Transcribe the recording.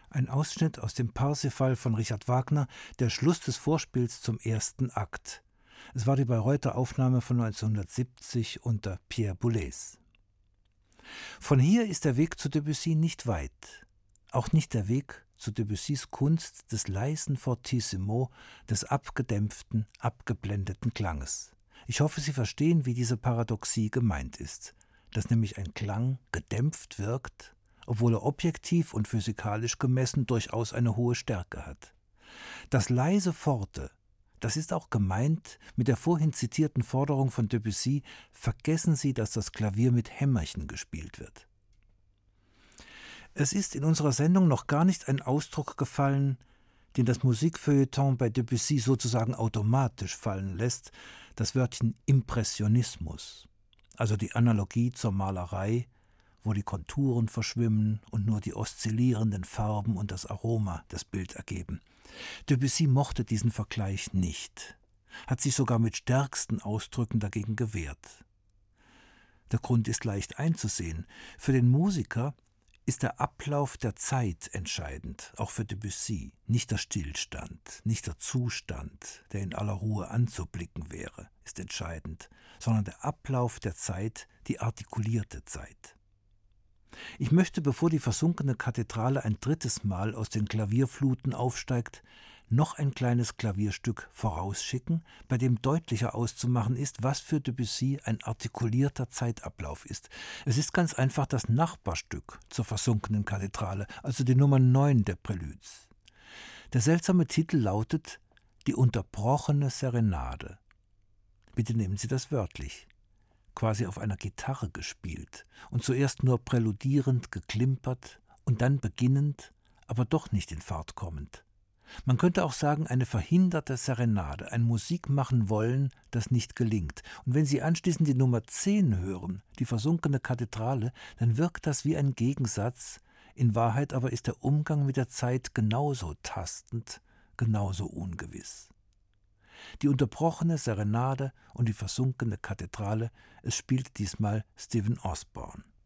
Ein Ausschnitt aus dem Parsifal von Richard Wagner, der Schluss des Vorspiels zum ersten Akt. Es war die Bayreuther-Aufnahme von 1970 unter Pierre Boulez. Von hier ist der Weg zu Debussy nicht weit. Auch nicht der Weg zu Debussys Kunst des leisen Fortissimo, des abgedämpften, abgeblendeten Klanges. Ich hoffe, Sie verstehen, wie diese Paradoxie gemeint ist, dass nämlich ein Klang gedämpft wirkt, obwohl er objektiv und physikalisch gemessen durchaus eine hohe Stärke hat. Das leise Forte, das ist auch gemeint mit der vorhin zitierten Forderung von Debussy: Vergessen Sie, dass das Klavier mit Hämmerchen gespielt wird. Es ist in unserer Sendung noch gar nicht ein Ausdruck gefallen, den das Musikfeuilleton bei Debussy sozusagen automatisch fallen lässt, das Wörtchen Impressionismus, also die Analogie zur Malerei, wo die Konturen verschwimmen und nur die oszillierenden Farben und das Aroma das Bild ergeben. Debussy mochte diesen Vergleich nicht, hat sich sogar mit stärksten Ausdrücken dagegen gewehrt. Der Grund ist leicht einzusehen. Für den Musiker ist der Ablauf der Zeit entscheidend, auch für Debussy, nicht der Stillstand, nicht der Zustand, der in aller Ruhe anzublicken wäre, ist entscheidend, sondern der Ablauf der Zeit, die artikulierte Zeit. Ich möchte, bevor die versunkene Kathedrale ein drittes Mal aus den Klavierfluten aufsteigt, noch ein kleines Klavierstück vorausschicken, bei dem deutlicher auszumachen ist, was für Debussy ein artikulierter Zeitablauf ist. Es ist ganz einfach das Nachbarstück zur versunkenen Kathedrale, also die Nummer 9 der Preludes. Der seltsame Titel lautet »Die unterbrochene Serenade«. Bitte nehmen Sie das wörtlich. Quasi auf einer Gitarre gespielt und zuerst nur präludierend geklimpert und dann beginnend, aber doch nicht in Fahrt kommend. Man könnte auch sagen, eine verhinderte Serenade, ein Musikmachen wollen, das nicht gelingt. Und wenn Sie anschließend die Nummer 10 hören, die versunkene Kathedrale, dann wirkt das wie ein Gegensatz. In Wahrheit aber ist der Umgang mit der Zeit genauso tastend, genauso ungewiss. Die unterbrochene Serenade und die versunkene Kathedrale, es spielt diesmal Stephen Osborne.